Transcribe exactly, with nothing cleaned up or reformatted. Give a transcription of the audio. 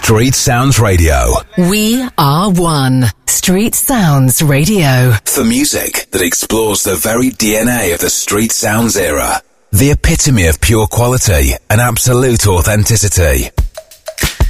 Street Sounds Radio. We are one. Street Sounds Radio. For music that explores the very D N A of the Street Sounds era. The epitome of pure quality and absolute authenticity.